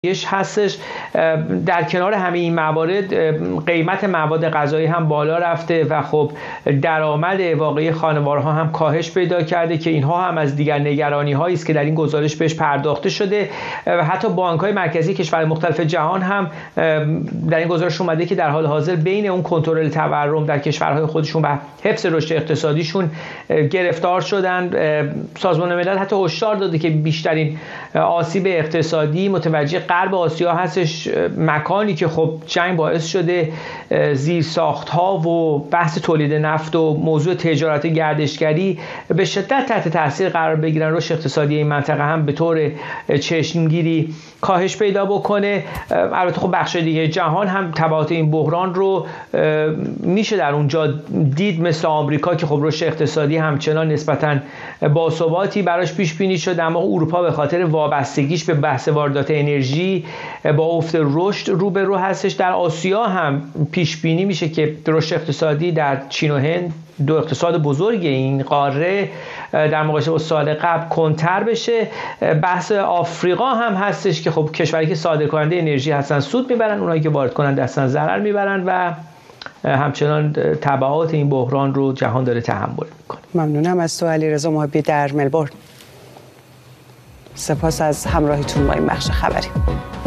هستش. در کنار همه این موارد قیمت مواد غذایی هم بالا رفته و خب درآمد واقعی خانوارها هم کاهش پیدا کرده که اینها هم از دیگر نگرانی هایی است که در این گزارش بهش پرداخته شده. حتی بانک‌های مرکزی کشورهای مختلف جهان هم در این گزارش اومده که در حال حاضر بین اون کنترل تورم در کشورهای خودشون و حفظ رشد اقتصادیشون گرفتار شدن. سازمان ملل حتی هشدار داده که بیشترین آسیب اقتصادی متوجه غرب آسیا هستش، مکانی که خب جنگ باعث شده زیرساخت‌ها و بحث تولید نفت و موضوع تجارت گردشگری به شدت تحت تاثیر قرار بگیرن، رشد اقتصادی این منطقه هم به طور چشمگیری کاهش پیدا بکنه. البته خب بخش دیگه جهان هم تبعات این بحران رو میشه در اونجا دید، مثل آمریکا که خب رشد اقتصادی همچنان نسبتاً باثباتی براش پیش بینی شده، اما اروپا به خاطر وابستگیش به بحث واردات انرژی با افت رشد روبرو هستش. در آسیا هم پیش بینی میشه که رشد اقتصادی در چین و هند، دو اقتصاد بزرگ این قاره، در مقایسه با سال قبل کنتر بشه. بحث آفریقا هم هستش که خب کشوری که صادر کننده انرژی هستن سود میبرن، اونایی که وارد کننده هستن ضرر میبرن و همچنان تبعات این بحران رو جهان داره تحمل میکنه. ممنونم از تو علیرضا محبی در ملبورن. سپاس از همراهیتون با این بخش خبری.